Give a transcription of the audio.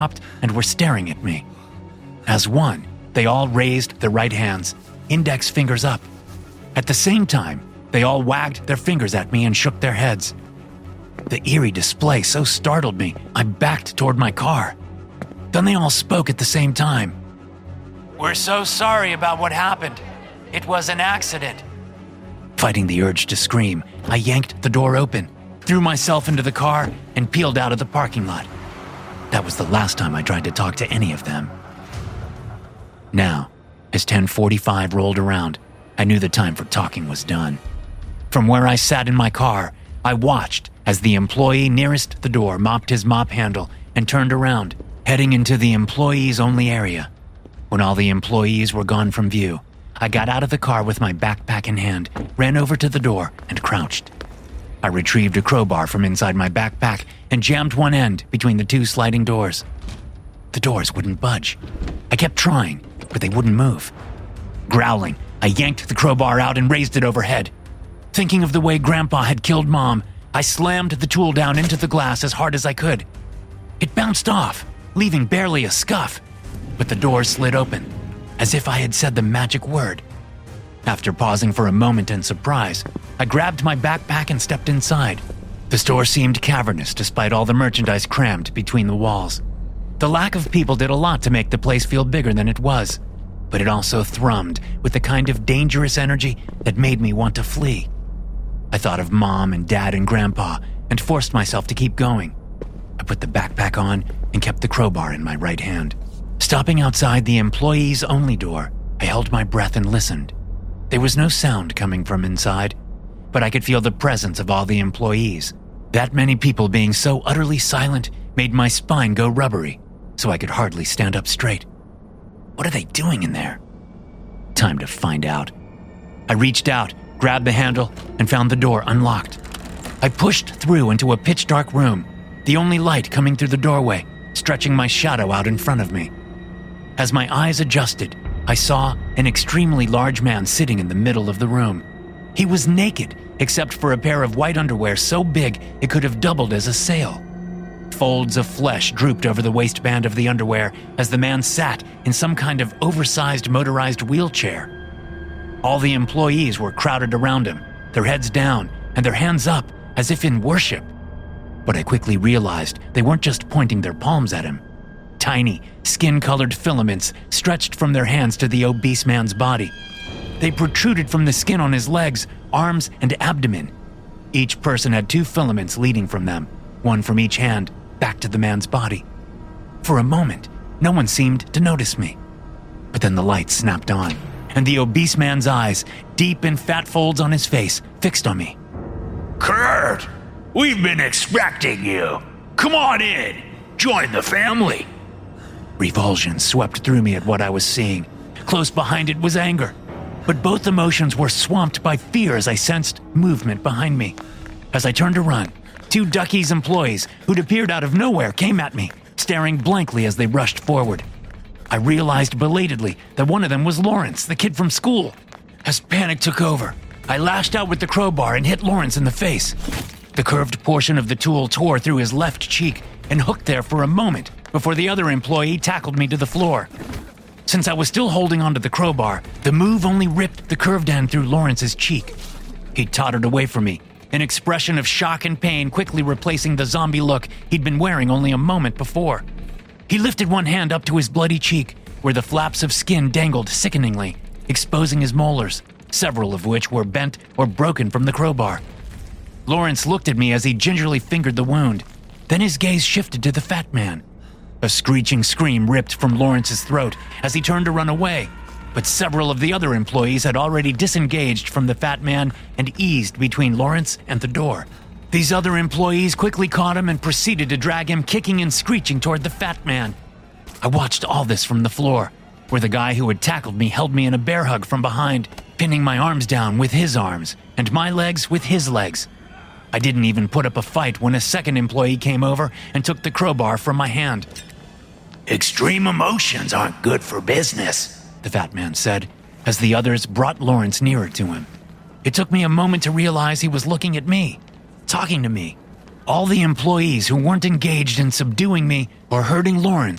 and were staring at me. As one, they all raised their right hands, index fingers up. At the same time, they all wagged their fingers at me and shook their heads. The eerie display so startled me, I backed toward my car. Then they all spoke at the same time. "We're so sorry about what happened. It was an accident." Fighting the urge to scream, I yanked the door open, threw myself into the car, and peeled out of the parking lot. That was the last time I tried to talk to any of them. Now, as 10:45 rolled around, I knew the time for talking was done. From where I sat in my car, I watched as the employee nearest the door mopped his mop handle and turned around, heading into the employees-only area. When all the employees were gone from view, I got out of the car with my backpack in hand, ran over to the door, and crouched. I retrieved a crowbar from inside my backpack and jammed one end between the two sliding doors. The doors wouldn't budge. I kept trying, but they wouldn't move. Growling, I yanked the crowbar out and raised it overhead. Thinking of the way Grandpa had killed Mom, I slammed the tool down into the glass as hard as I could. It bounced off, leaving barely a scuff, but the door slid open, as if I had said the magic word. After pausing for a moment in surprise, I grabbed my backpack and stepped inside. The store seemed cavernous despite all the merchandise crammed between the walls. The lack of people did a lot to make the place feel bigger than it was, but it also thrummed with the kind of dangerous energy that made me want to flee. I thought of Mom and Dad and Grandpa and forced myself to keep going. I put the backpack on and kept the crowbar in my right hand. Stopping outside the employees-only door, I held my breath and listened. There was no sound coming from inside, but I could feel the presence of all the employees. That many people being so utterly silent made my spine go rubbery, so I could hardly stand up straight. What are they doing in there? Time to find out. I reached out, grabbed the handle, and found the door unlocked. I pushed through into a pitch-dark room, the only light coming through the doorway, stretching my shadow out in front of me. As my eyes adjusted, I saw an extremely large man sitting in the middle of the room. He was naked, except for a pair of white underwear so big it could have doubled as a sail. Folds of flesh drooped over the waistband of the underwear as the man sat in some kind of oversized motorized wheelchair. All the employees were crowded around him, their heads down and their hands up as if in worship. But I quickly realized they weren't just pointing their palms at him. Tiny, skin-colored filaments stretched from their hands to the obese man's body. They protruded from the skin on his legs, arms, and abdomen. Each person had 2 filaments leading from them, one from each hand, back to the man's body. For a moment, no one seemed to notice me. But then the light snapped on, and the obese man's eyes, deep in fat folds on his face, fixed on me. "Kurt, we've been expecting you. Come on in. Join the family." Revulsion swept through me at what I was seeing. Close behind it was anger, but both emotions were swamped by fear as I sensed movement behind me. As I turned to run, 2 Ducky's employees, who'd appeared out of nowhere, came at me, staring blankly as they rushed forward. I realized belatedly that one of them was Lawrence, the kid from school. As panic took over, I lashed out with the crowbar and hit Lawrence in the face. The curved portion of the tool tore through his left cheek and hooked there for a moment before the other employee tackled me to the floor. Since I was still holding onto the crowbar, the move only ripped the curved end through Lawrence's cheek. He tottered away from me, an expression of shock and pain quickly replacing the zombie look he'd been wearing only a moment before. He lifted one hand up to his bloody cheek, where the flaps of skin dangled sickeningly, exposing his molars, several of which were bent or broken from the crowbar. Lawrence looked at me as he gingerly fingered the wound. Then his gaze shifted to the fat man. A screeching scream ripped from Lawrence's throat as he turned to run away, but several of the other employees had already disengaged from the fat man and eased between Lawrence and the door. These other employees quickly caught him and proceeded to drag him kicking and screeching toward the fat man. I watched all this from the floor, where the guy who had tackled me held me in a bear hug from behind, pinning my arms down with his arms and my legs with his legs. I didn't even put up a fight when a second employee came over and took the crowbar from my hand. "Extreme emotions aren't good for business," the fat man said, as the others brought Lawrence nearer to him. It took me a moment to realize he was looking at me, talking to me. All the employees who weren't engaged in subduing me or hurting Lawrence